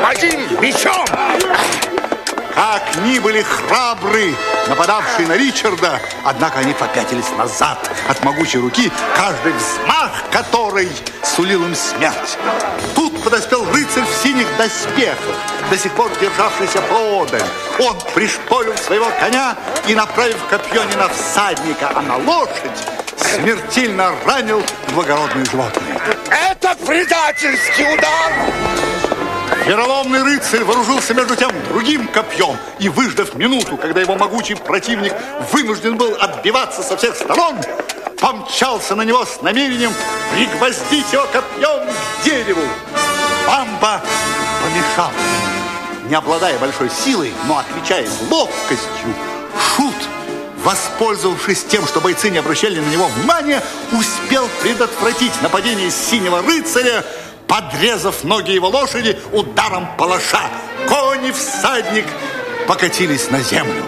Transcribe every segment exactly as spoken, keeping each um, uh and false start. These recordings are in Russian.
Один мечом! Как ни были храбры нападавшие на Ричарда, однако они попятились назад от могучей руки, каждый взмах которой сулил им смерть. Тут подоспел рыцарь в синих доспехах, до сих пор державшийся поодаль. Он пришпорил своего коня и, направив копье не на всадника, а на лошадь, смертельно ранил благородное животное. Это предательский удар! Вероломный рыцарь вооружился между тем другим копьем и, выждав минуту, когда его могучий противник вынужден был отбиваться со всех сторон, помчался на него с намерением пригвоздить его копьем к дереву. Бамба помешал. Не обладая большой силой, но отличаясь ловкостью, Шут, воспользовавшись тем, что бойцы не обращали на него внимания, успел предотвратить нападение синего рыцаря, подрезав ноги его лошади ударом палаша. Конь и всадник покатились на землю.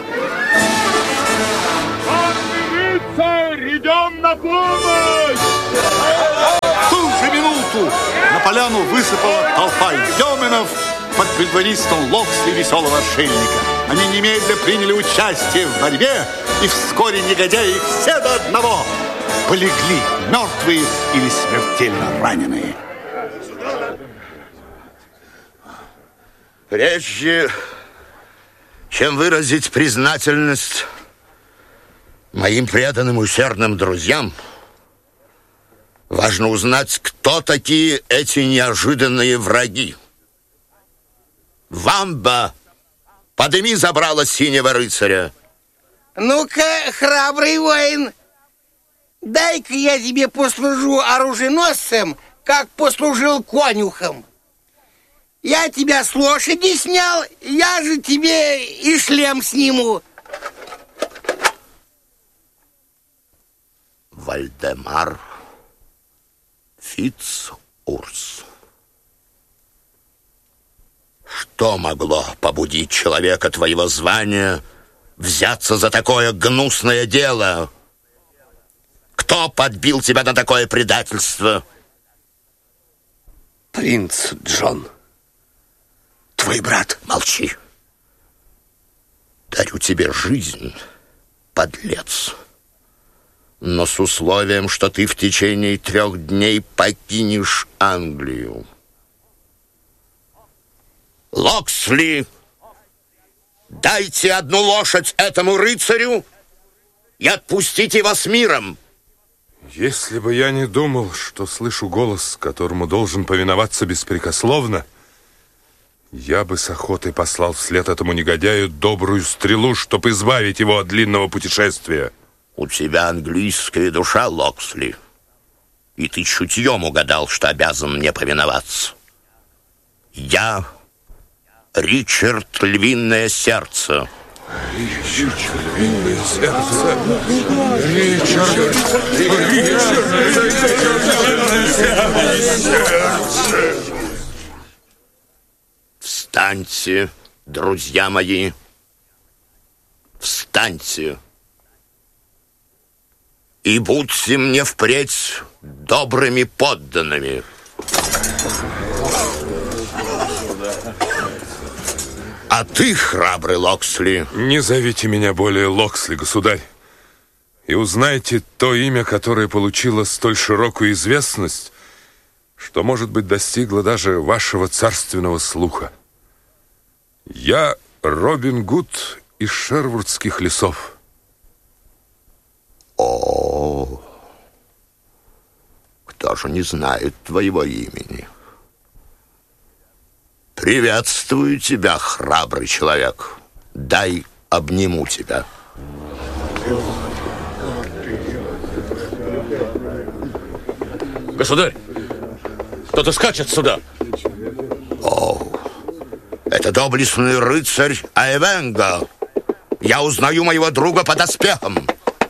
Конный рыцарь, идем на помощь! В ту же минуту на поляну высыпала толпа йоменов под предводительством Локсли, веселого отшельника. Они немедленно приняли участие в борьбе, и вскоре негодяи все до одного полегли мертвые или смертельно раненые. Прежде чем выразить признательность моим преданным и усердным друзьям, важно узнать, кто такие эти неожиданные враги. Вамба, подыми забрала синего рыцаря. Ну-ка, храбрый воин, дай-ка я тебе послужу оруженосцем, как послужил конюхом. Я тебя с лошади снял, я же тебе и шлем сниму. Вальдемар Фицурс. Что могло побудить человека твоего звания взяться за такое гнусное дело? Кто подбил тебя на такое предательство? Принц Джон. Твой брат. Молчи. Дарю тебе жизнь, подлец. Но с условием, что ты в течение трех дней покинешь Англию. Локсли, дайте одну лошадь этому рыцарю и отпустите его с миром. Если бы я не думал, что слышу голос, которому должен повиноваться беспрекословно, я бы с охотой послал вслед этому негодяю добрую стрелу, чтобы избавить его от длинного путешествия. У тебя английская душа, Локсли, и ты чутьем угадал, что обязан мне повиноваться. Я Ричард Львиное Сердце. Ричард Львиное Сердце. Ричард Львиное Сердце. Встаньте, друзья мои, встаньте и будьте мне впредь добрыми подданными. А ты, храбрый Локсли... Не зовите меня более Локсли, государь, и узнайте то имя, которое получило столь широкую известность, что, может быть, достигло даже вашего царственного слуха. Я Робин Гуд из Шервудских лесов. О, кто же не знает твоего имени? Приветствую тебя, храбрый человек. Дай обниму тебя. Государь, кто-то скачет сюда. О, это доблестный рыцарь Айвенга. Я узнаю моего друга по доспехам.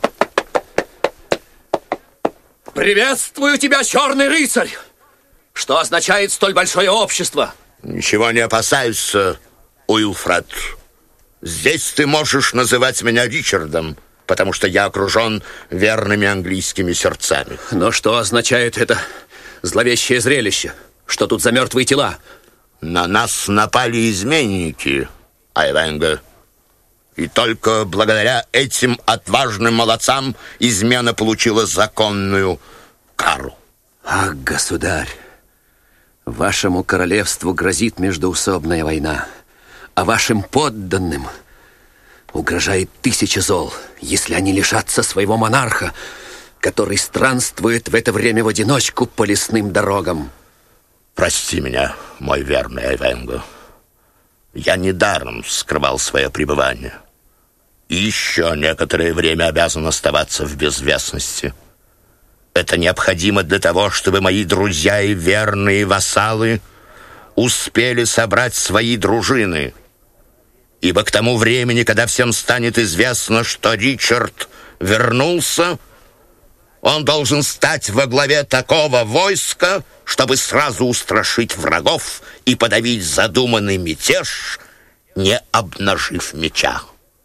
Приветствую тебя, черный рыцарь! Что означает столь большое общество? Ничего не опасайся, Уилфред. Здесь ты можешь называть меня Ричардом, потому что я окружен верными английскими сердцами. Но что означает это зловещее зрелище? Что тут за мертвые тела? На нас напали изменники, Айвенго. И только благодаря этим отважным молодцам измена получила законную кару. Ах, государь, вашему королевству грозит междоусобная война, а вашим подданным угрожает тысяча зол, если они лишатся своего монарха, который странствует в это время в одиночку по лесным дорогам. Прости меня, мой верный Айвенго. Я недаром скрывал свое пребывание. И еще некоторое время обязан оставаться в безвестности. Это необходимо для того, чтобы мои друзья и верные вассалы успели собрать свои дружины. Ибо к тому времени, когда всем станет известно, что Ричард вернулся, он должен стать во главе такого войска, чтобы сразу устрашить врагов и подавить задуманный мятеж, не обнажив меча.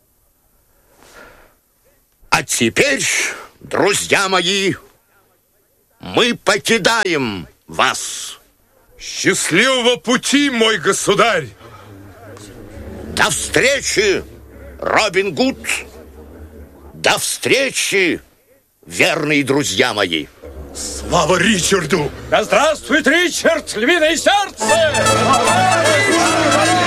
А теперь, друзья мои, мы покидаем вас. Счастливого пути, мой государь! До встречи, Робин Гуд! До встречи, верные друзья мои! Слава Ричарду! Да здравствует Ричард, львиное сердце!